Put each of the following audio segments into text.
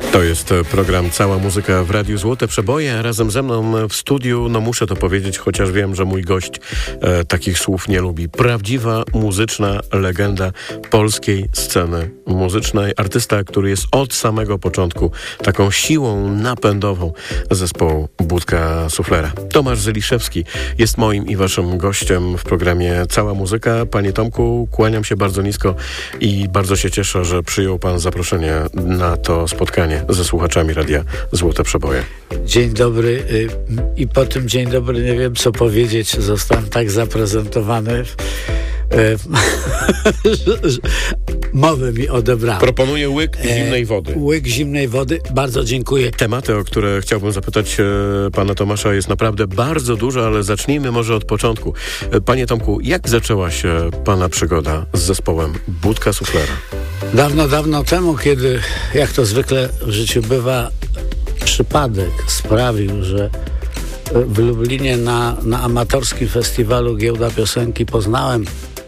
To jest program Cała Muzyka w Radiu Złote Przeboje. Razem ze mną w studiu, muszę to powiedzieć, chociaż wiem, że mój gość takich słów nie lubi. Prawdziwa muzyczna legenda polskiej sceny muzycznej. Artysta, który jest od samego początku taką siłą napędową zespołu Budka Suflera. Tomasz Zyliszewski jest moim i waszym gościem w programie Cała Muzyka. Panie Tomku, kłaniam się bardzo nisko i bardzo się cieszę, że przyjął pan zaproszenie na to spotkanie ze słuchaczami Radia Złote Przeboje. Dzień dobry i po tym dzień dobry nie wiem co powiedzieć. Zostałem tak zaprezentowany. Mowę mi odebrałem. Proponuję łyk zimnej wody. Łyk zimnej wody. Bardzo dziękuję. Tematy, o które chciałbym zapytać pana Tomasza, jest naprawdę bardzo dużo, ale zacznijmy może od początku. Panie Tomku, jak zaczęła się pana przygoda z zespołem Budka Suflera? Dawno temu, kiedy, jak to zwykle w życiu bywa, przypadek sprawił, że w Lublinie na amatorskim festiwalu Giełda Piosenki poznałem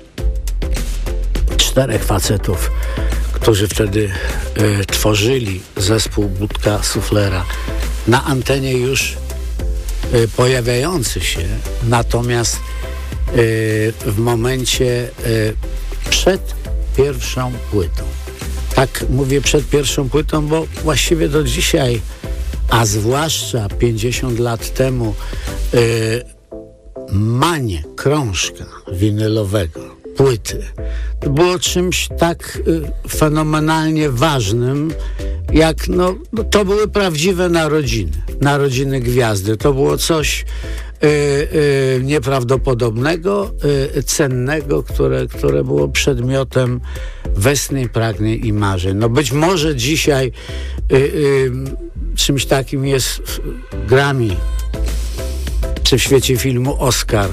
4 facetów, którzy wtedy tworzyli zespół Budka Suflera. Na antenie już pojawiający się, natomiast w momencie przed pierwszą płytą. Tak mówię przed pierwszą płytą, bo właściwie do dzisiaj, a zwłaszcza 50 lat temu, manie krążka winylowego, płyty, to było czymś tak fenomenalnie ważnym, jak to były prawdziwe narodziny gwiazdy. To było coś nieprawdopodobnego, cennego, które było przedmiotem westchnień, pragnień i marzeń. Być może dzisiaj czymś takim jest Grammy, czy w świecie filmu Oscar.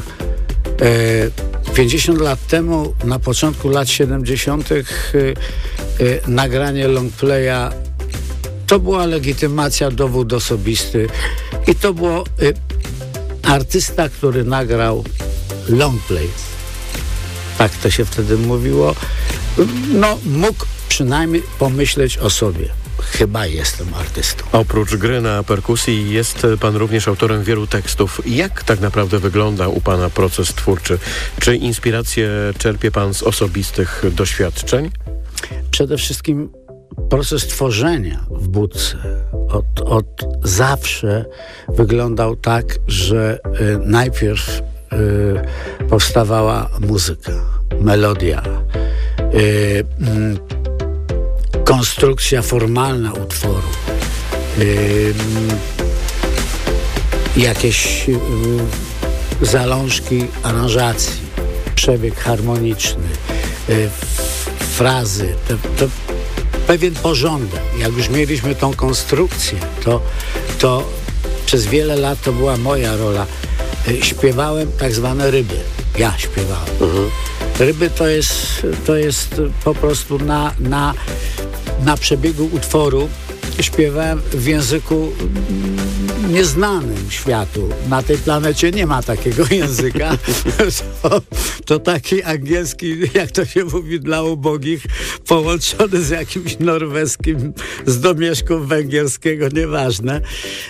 50 lat temu, na początku lat 70. Nagranie longplaya to była legitymacja, dowód osobisty i to było artysta, który nagrał longplay, tak to się wtedy mówiło, mógł przynajmniej pomyśleć o sobie. Chyba jestem artystą. Oprócz gry na perkusji jest pan również autorem wielu tekstów. Jak tak naprawdę wygląda u pana proces twórczy? Czy inspirację czerpie pan z osobistych doświadczeń? Przede wszystkim proces tworzenia w Budce od zawsze wyglądał tak, że najpierw powstawała muzyka, melodia, konstrukcja formalna utworu, jakieś zalążki aranżacji, przebieg harmoniczny, frazy, to pewien porządek. Jak już mieliśmy tą konstrukcję, to przez wiele lat to była moja rola. Śpiewałem tak zwane ryby. Ja śpiewałem. Ryby to jest po prostu na przebiegu utworu śpiewałem w języku nieznanym światu. Na tej planecie nie ma takiego języka. To taki angielski, jak to się mówi, dla ubogich, połączony z jakimś norweskim, z domieszką węgierskiego, nieważne.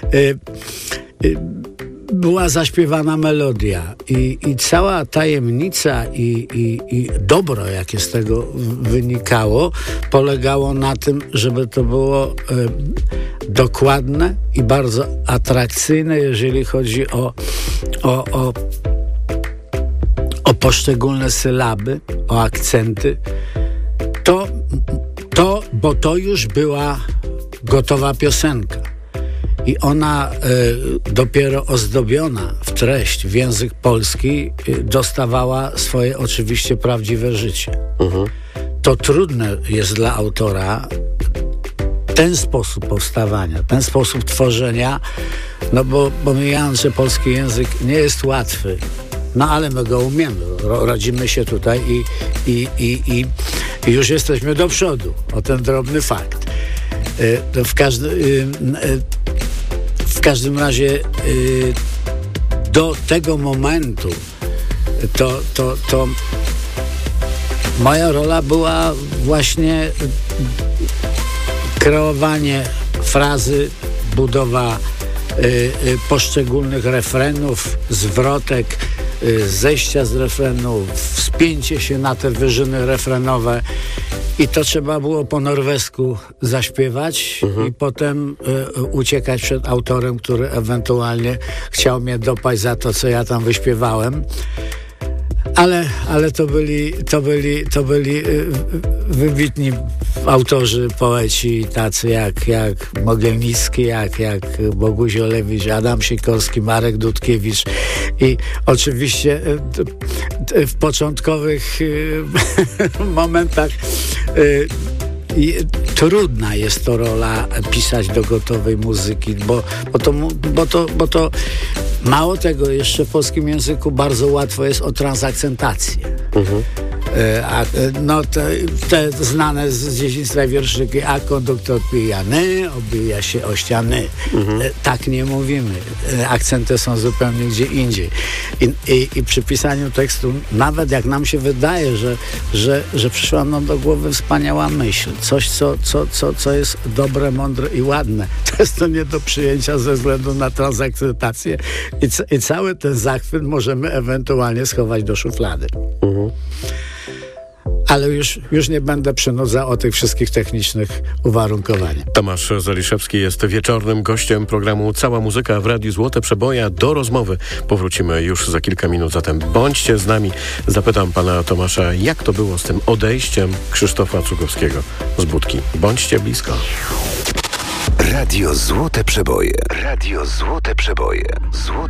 Była zaśpiewana melodia i cała tajemnica i dobro, jakie z tego wynikało, polegało na tym, żeby to było dokładne i bardzo atrakcyjne, jeżeli chodzi o poszczególne sylaby, o akcenty. Bo to już była gotowa piosenka. I ona dopiero ozdobiona w treść, w język polski dostawała swoje oczywiście prawdziwe życie. To trudne jest dla autora ten sposób powstawania, ten sposób tworzenia, bo pomijając, że polski język nie jest łatwy, ale my go umiemy. Rodzimy się tutaj i już jesteśmy do przodu. O ten drobny fakt. W każdym razie do tego momentu to moja rola była właśnie kreowanie frazy, budowa poszczególnych refrenów, zwrotek, zejścia z refrenu, wspięcie się na te wyżyny refrenowe i to trzeba było po norwesku zaśpiewać i potem uciekać przed autorem, który ewentualnie chciał mnie dopaść za to, co ja tam wyśpiewałem. Ale to byli wybitni autorzy, poeci, tacy jak Mogielnicki, jak Boguś Olewicz, Adam Sikorski, Marek Dudkiewicz i oczywiście w początkowych momentach trudna jest to rola pisać do gotowej muzyki, bo to mało tego, jeszcze w polskim języku bardzo łatwo jest o transakcentację. No te znane z dzieciństwa wierszyki, a konduktor pijany obija się o ściany. Tak nie mówimy. Akcenty są zupełnie gdzie indziej. I przy pisaniu tekstu, nawet jak nam się wydaje, że przyszła nam do głowy wspaniała myśl, coś, co jest dobre, mądre i ładne, to jest to nie do przyjęcia ze względu na transakcentację i cały ten zachwyt możemy ewentualnie schować do szuflady. Ale już nie będę przynudzał o tych wszystkich technicznych uwarunkowaniach. Tomasz Zaliszewski jest wieczornym gościem programu Cała Muzyka w Radiu Złote Przeboje. Do rozmowy powrócimy już za kilka minut, zatem bądźcie z nami. Zapytam pana Tomasza, jak to było z tym odejściem Krzysztofa Cugowskiego z Budki. Bądźcie blisko. Radio Złote Przeboje. Radio Złote Przeboje.